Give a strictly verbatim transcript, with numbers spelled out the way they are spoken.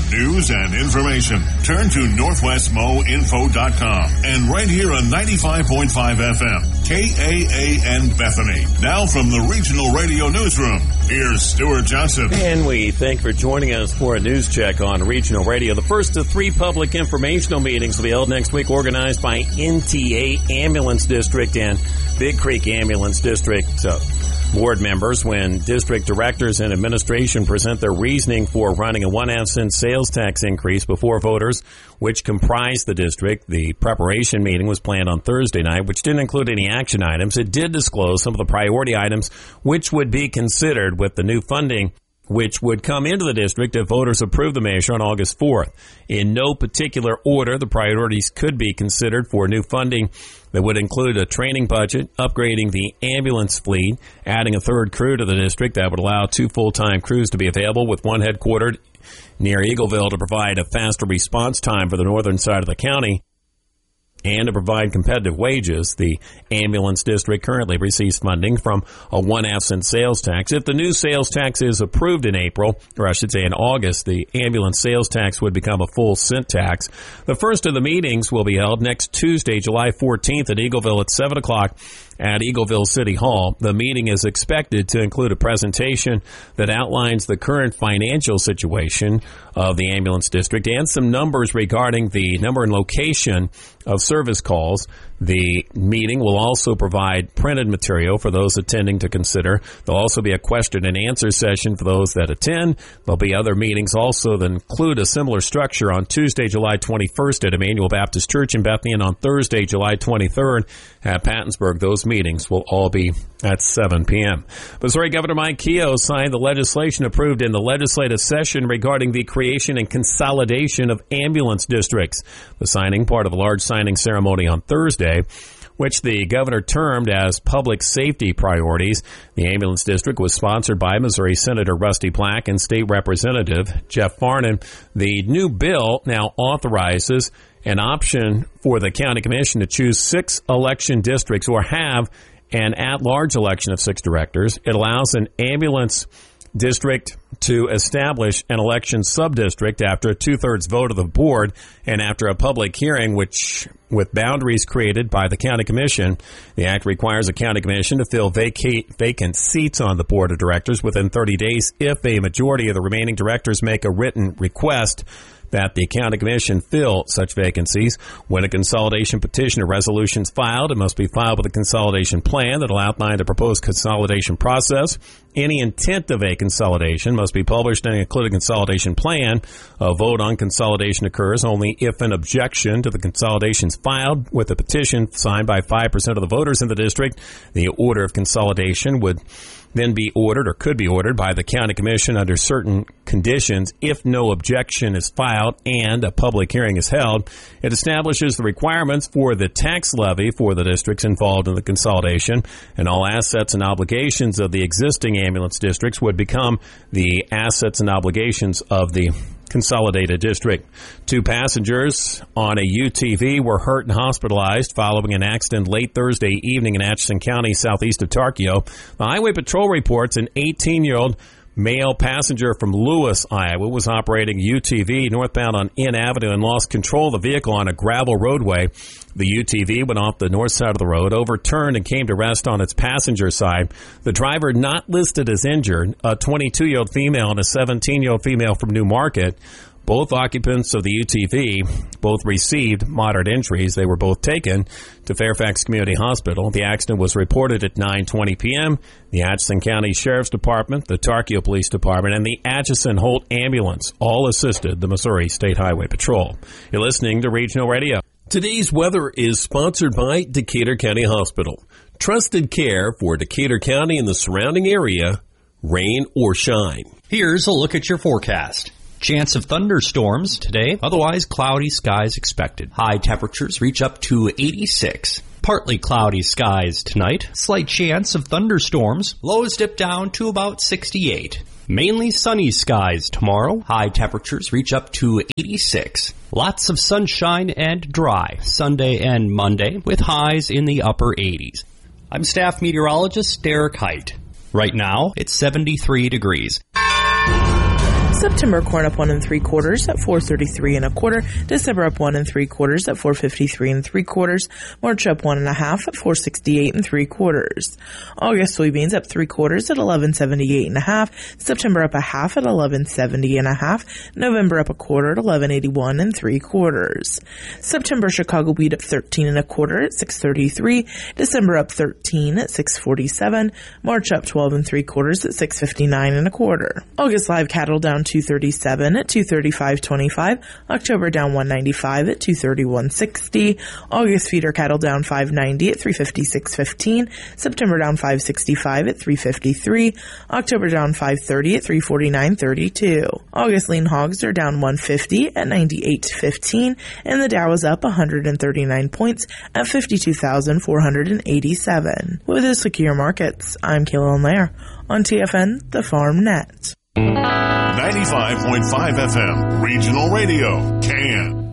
news and information, turn to northwest mo info dot com and right here on ninety-five point five F M, K A A N Bethany. Now from the Regional Radio Newsroom, here's Stuart Johnson. And we thank you for joining us for a news check on Regional Radio. The first of three public informational meetings will be held next week, organized by N T A Ambulance District and Big Creek Ambulance District uh, board members, when district directors and administration present their reasoning for running a one-half cent sales tax increase before voters, which comprise the district. The preparation meeting was planned on Thursday night, which didn't include any action items. It did disclose some of the priority items which would be considered with the new funding, which would come into the district if voters approve the measure on August fourth. In no particular order, the priorities could be considered for new funding that would include a training budget, upgrading the ambulance fleet, adding a third crew to the district that would allow two full-time crews to be available, with one headquartered near Eagleville to provide a faster response time for the northern side of the county, and to provide competitive wages. The ambulance district currently receives funding from a one-half cent sales tax. If the new sales tax is approved in April, or I should say in August, the ambulance sales tax would become a full cent tax. The first of the meetings will be held next Tuesday, July fourteenth at Eagleville at seven o'clock at Eagleville City Hall. The meeting is expected to include a presentation that outlines the current financial situation of the ambulance district and some numbers regarding the number and location of service calls. The meeting will also provide printed material for those attending to consider. There'll also be a question and answer session for those that attend. There'll be other meetings also that include a similar structure on Tuesday, July twenty-first at Emmanuel Baptist Church in Bethany, and on Thursday, July twenty-third at Pattonsburg. Those meetings will all be at seven p.m. Missouri Governor Mike Keogh signed the legislation approved in the legislative session regarding the creation and consolidation of ambulance districts. The signing, part of a large signing ceremony on Thursday, which the governor termed as public safety priorities. The ambulance district was sponsored by Missouri Senator Rusty Black and State Representative Jeff Farnan. The new bill now authorizes an option for the county commission to choose six election districts or have an at-large election of six directors. It allows an ambulance district to establish an election sub-district after a two-thirds vote of the board and after a public hearing, which, with boundaries created by the county commission. The act requires a county commission to fill vacate, vacant seats on the board of directors within thirty days if a majority of the remaining directors make a written request that the county commission fill such vacancies. When a consolidation petition or resolution is filed, it must be filed with a consolidation plan that will outline the proposed consolidation process. Any intent of a consolidation must be published and include a consolidation plan. A vote on consolidation occurs only if an objection to the consolidation is filed with a petition signed by five percent of the voters in the district. The order of consolidation would then be ordered or could be ordered by the county commission under certain conditions if no objection is filed and a public hearing is held. It establishes the requirements for the tax levy for the districts involved in the consolidation, and all assets and obligations of the existing ambulance districts would become the assets and obligations of the consolidated district. Two passengers on a U T V were hurt and hospitalized following an accident late Thursday evening in Atchison County, southeast of Tarkio. The Highway Patrol reports an eighteen-year-old male passenger from Lewis, Iowa, was operating a U T V northbound on Inn Avenue and lost control of the vehicle on a gravel roadway. The U T V went off the north side of the road, overturned, and came to rest on its passenger side. The driver not listed as injured, a twenty-two-year-old female and a seventeen-year-old female from New Market. Both occupants of the U T V both received moderate injuries. They were both taken to Fairfax Community Hospital. The accident was reported at nine twenty p.m. The Atchison County Sheriff's Department, the Tarkio Police Department, and the Atchison Holt Ambulance all assisted the Missouri State Highway Patrol. You're listening to Regional Radio. Today's weather is sponsored by Decatur County Hospital. Trusted care for Decatur County and the surrounding area, rain or shine. Here's a look at your forecast. Chance of thunderstorms today, otherwise cloudy skies expected. High temperatures reach up to eighty-six. Partly cloudy skies tonight. Slight chance of thunderstorms. Lows dip down to about sixty-eight. Mainly sunny skies tomorrow. High temperatures reach up to eighty-six. Lots of sunshine and dry Sunday and Monday with highs in the upper eighties. I'm staff meteorologist Derek Height. Right now, it's seventy-three degrees. September corn up one and three quarters at four thirty-three and a quarter. December up one and three quarters at four fifty-three and three quarters. March up one and a half at four sixty-eight and three quarters. August soybeans up three quarters at eleven seventy-eight and a half. September up a half at eleven seventy and a half. November up a quarter at eleven eighty-one and three quarters. September Chicago wheat up thirteen and a quarter at six thirty-three. December up thirteen at six forty-seven. March up twelve and three quarters at six fifty-nine and a quarter. August live cattle down two thirty-seven at two thirty-five twenty-five. October down one ninety-five at two thirty-one sixty. August feeder cattle down five ninety at three fifty-six fifteen. September down five sixty-five at three fifty-three. October down five thirty at three forty-nine thirty-two. August lean hogs are down one fifty at ninety-eight fifteen, and the Dow is up one hundred thirty-nine points at fifty-two thousand four hundred eighty-seven. With this Secure Markets, I'm Kayla Lair on T F N, the Farm Net. ninety-five point five F M, Regional Radio, Can.